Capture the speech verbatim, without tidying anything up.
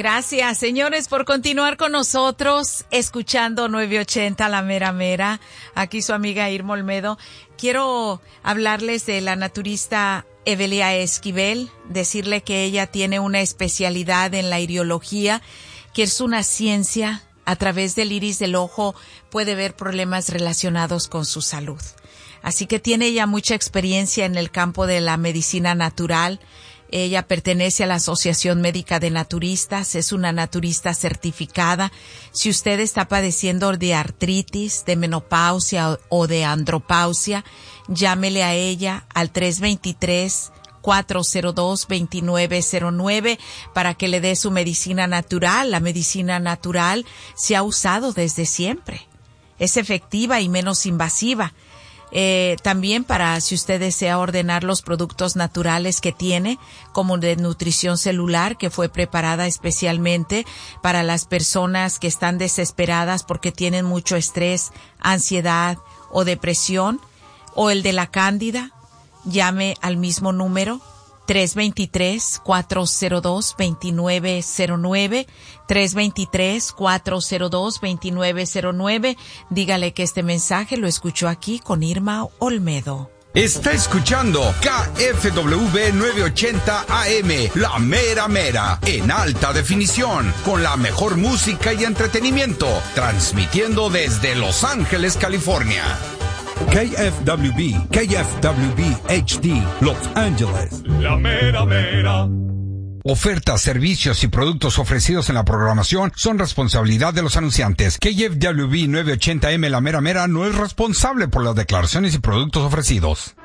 Gracias, señores, por continuar con nosotros, escuchando nueve ochenta La Mera Mera. Aquí su amiga Irma Olmedo. Quiero hablarles de la naturista Evelia Esquivel, decirle que ella tiene una especialidad en la iriología, que es una ciencia. A través del iris del ojo puede ver problemas relacionados con su salud. Así que tiene ella mucha experiencia en el campo de la medicina natural. Ella pertenece a la Asociación Médica de Naturistas, es una naturista certificada. Si usted está padeciendo de artritis, de menopausia o de andropausia, llámele a ella al tres dos tres, cuatro cero dos, dos nueve cero nueve para que le dé su medicina natural. La medicina natural se ha usado desde siempre. Es efectiva y menos invasiva. Eh, también para si usted desea ordenar los productos naturales que tiene, como de nutrición celular, que fue preparada especialmente para las personas que están desesperadas porque tienen mucho estrés, ansiedad o depresión, o el de la cándida, llame al mismo número tres dos tres, cuatro cero dos, dos nueve cero nueve, tres dos tres, cuatro cero dos, dos nueve cero nueve. Dígale que este mensaje lo escuchó aquí con Irma Olmedo. Está escuchando K F W nueve ochenta A M, La Mera Mera, en alta definición, con la mejor música y entretenimiento, transmitiendo desde Los Ángeles, California. K F W B, K F W B H D, Los Ángeles. La Mera Mera. Ofertas, servicios y productos ofrecidos en la programación son responsabilidad de los anunciantes. K F W B nueve ochenta A M La Mera Mera no es responsable por las declaraciones y productos ofrecidos.